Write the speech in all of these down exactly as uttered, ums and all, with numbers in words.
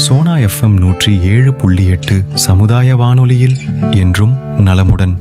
Sona FM நூற்றி ஏழு புள்ளி எட்டு சமுதாய வானொலியில் என்றும் நலமுடன்.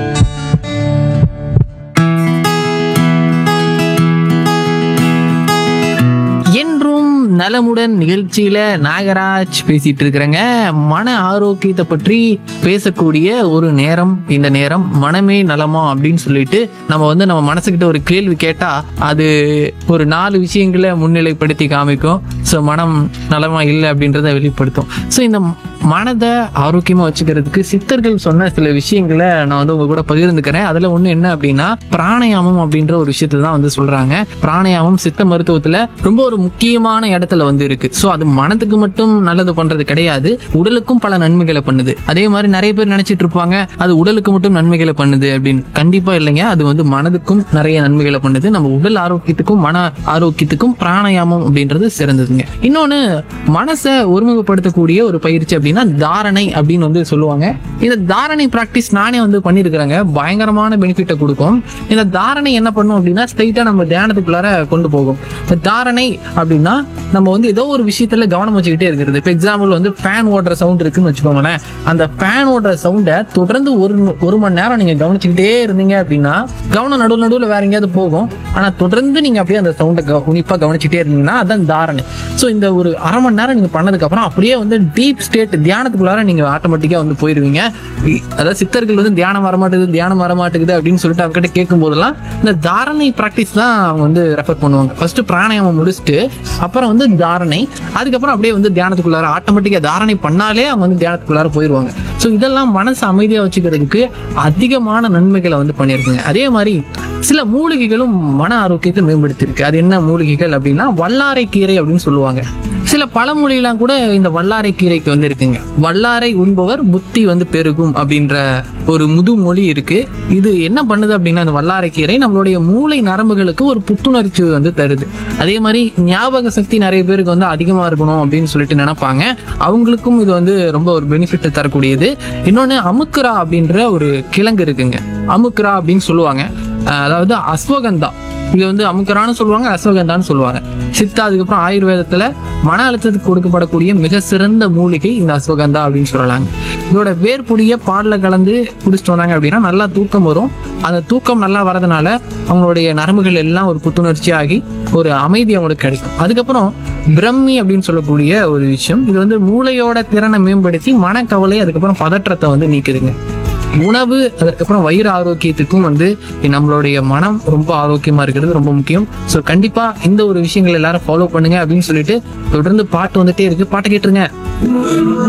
என்றும் நலமுடன் நிகழ்ச்சியில நாகராஜ் பேசிட்டு இருக்கிறேங்க. மன ஆரோக்கியத்தை பற்றி பேசக்கூடிய ஒரு நேரம் இந்த நேரம். மனமே நலமா அப்படின்னு சொல்லிட்டு நம்ம வந்து நம்ம மனசுக்கிட்ட ஒரு கேள்வி கேட்டா அது ஒரு நாலு விஷயங்களை முன்னிலைப்படுத்தி காமிக்கும். ஸோ மனம் நலமா இல்லை அப்படின்றத வெளிப்படுத்தும். ஸோ இந்த மனதை ஆரோக்கியமா வச்சுக்கிறதுக்கு சித்தர்கள் சொன்ன சில விஷயங்களை நான் வந்து உங்க கூட பகிர்ந்துக்கிறேன். அதுல ஒண்ணு என்ன அப்படின்னா பிராணாயாமம் அப்படின்ற ஒரு விஷயத்தை தான் வந்து சொல்றாங்க. பிராணாயாமம் சித்த மருத்துவத்துல ரொம்ப ஒரு முக்கியமான இடத்துல வந்து இருக்கு. ஸோ அது மனதுக்கு மட்டும் நல்லது பண்றது கிடையாது, உடலுக்கும் பல நன்மைகளை பண்ணுது. அதே மாதிரி நிறைய பேர் நினைச்சிட்டு இருப்பாங்க அது உடலுக்கு மட்டும் நன்மைகளை பண்ணுது அப்படின்னு. கண்டிப்பா இல்லைங்க, அது வந்து மனதுக்கும் நிறைய நன்மைகளை பண்ணுது. நம்ம உடல் ஆரோக்கியத்துக்கும் மன ஆரோக்கியத்துக்கும் பிராணாயாமம் அப்படின்றது சிறந்ததுங்க. இன்னொன்னு மனசை ஒருமுகப்படுத்தக்கூடிய ஒரு பயிற்சி அப்படின்னா தாரணை அப்படின்னு வந்து சொல்லுவாங்க. இந்த தாரணை பிராக்டிஸ் நானே வந்து பண்ணிருக்கிறேங்க. பயங்கரமான பெனிஃபிட்டை கொடுக்கும். இந்த தாரணை என்ன பண்ணும் அப்படின்னா ஸ்ட்ரைட்டா நம்ம தியானத்துக்குள்ளார கொண்டு போகும். இந்த தாரணை அப்படின்னா நம்ம வந்து ஏதோ ஒரு விஷயத்துல கவனம் வச்சுக்கிட்டே இருக்கிறது. இப்போ எக்ஸாம்பிள் வந்து ஃபேன் ஓடுற சவுண்ட் இருக்குன்னு வச்சுக்கோங்களேன். அந்த ஃபேன் ஓடுற சவுண்டை தொடர்ந்து ஒரு ஒரு மணி நேரம் நீங்க கவனிச்சுக்கிட்டே இருந்தீங்க அப்படின்னா கவனம் நடுவு நடுவில் வேற எங்கேயாவது போகும். ஆனா தொடர்ந்து நீங்க அப்படியே அந்த சவுண்டை உன்னிப்பா கவனிச்சுட்டே இருந்தீங்கன்னா அதான் தாரணை. ஸோ இந்த ஒரு அரை மணி நேரம் நீங்க பண்ணதுக்கு அப்புறம் அப்படியே வந்து டீப் ஸ்டேட் தியானத்துக்குள்ளார நீங்க ஆட்டோமேட்டிக்கா வந்து போயிருவீங்க. அதாவது சித்தர்கள் வந்து தியானம் வரமாட்டேங்குது தியானம் வரமாட்டேங்குது அப்படின்னு சொல்லிட்டு அவங்க கிட்ட கேட்கும் போதெல்லாம் இந்த தாரணை பிராக்டிஸ் தான் அவங்க வந்து ரெஃபர் பண்ணுவாங்க. ஃபர்ஸ்ட் பிராணாயாமம் முடிச்சுட்டு அப்புறம் வந்து தாரணை, அதுக்கப்புறம் அப்படியே வந்து தியானத்துக்குள்ளார ஆட்டோமேட்டிக்கா தாரணை பண்ணாலே அவங்க வந்து தியானத்துக்குள்ளார போயிடுவாங்க. ஸோ இதெல்லாம் மனசு அமைதியா வச்சுக்கிறதுக்கு அதிகமான நன்மைகளை வந்து பண்ணியிருக்குங்க. அதே மாதிரி சில மூலிகைகளும் மன ஆரோக்கியத்தை மேம்படுத்திருக்கு. அது என்ன மூலிகைகள் அப்படின்னா வல்லாரை கீரை அப்படின்னு சொல்லுவாங்க. சில பழமொழியெல்லாம் கூட இந்த வல்லாரை கீரைக்கு வந்து இருக்குங்க. வல்லாரை உண்பவர் புத்தி வந்து பெருகும் அப்படின்ற ஒரு முதுமொழி இருக்கு. இது என்ன பண்ணுது அப்படின்னா இந்த வல்லாரை கீரை நம்மளுடைய மூளை நரம்புகளுக்கு ஒரு புத்துணர்ச்சி வந்து தருது. அதே மாதிரி ஞாபக சக்தி நிறைய பேருக்கு வந்து அதிகமா இருக்கணும் அப்படின்னு சொல்லிட்டு நினைப்பாங்க. அவங்களுக்கும் இது வந்து ரொம்ப ஒரு பெனிஃபிட் தரக்கூடியது. இன்னொன்னு அமுக்குரா அப்படின்ற ஒரு கிழங்கு இருக்குங்க. அமுக்குரா அப்படின்னு சொல்லுவாங்க. அதாவது அஸ்வகந்தா, இது வந்து அமுக்கரான்னு சொல்லுவாங்க, அஸ்வகந்தான்னு சொல்லுவாங்க. சித்தா அதுக்கப்புறம் ஆயுர்வேதத்துல மன அழுத்தத்துக்கு கொடுக்கப்படக்கூடிய மிக சிறந்த மூலிகை இந்த அஸ்வகந்தா அப்படின்னு சொல்லலாங்க. இதோட வேர்புடிய பால்ல கலந்து குடிச்சிட்டு வந்தாங்க அப்படின்னா நல்லா தூக்கம் வரும். அந்த தூக்கம் நல்லா வரதுனால அவங்களுடைய நரம்புகள் எல்லாம் ஒரு புத்துணர்ச்சி ஆகி ஒரு அமைதி அவங்களுக்கு கிடைக்கும். அதுக்கப்புறம் பிரம்மி அப்படின்னு சொல்லக்கூடிய ஒரு விஷயம், இது வந்து மூளையோட திறனை மேம்படுத்தி மனக்கவலை அதுக்கப்புறம் பதற்றத்தை வந்து நீக்குதுங்க. உணவு அதுக்கப்புறம் வயிறு ஆரோக்கியத்துக்கும் வந்து நம்மளுடைய மனம் ரொம்ப ஆரோக்கியமா இருக்கிறது ரொம்ப முக்கியம். ஸோ கண்டிப்பா இந்த ஒரு விஷயங்கள் எல்லாரும் ஃபாலோ பண்ணுங்க அப்படின்னு சொல்லிட்டு தொடர்ந்து பாட்டு வந்துட்டே இருக்கு. பாட்டு கேட்டுருங்க.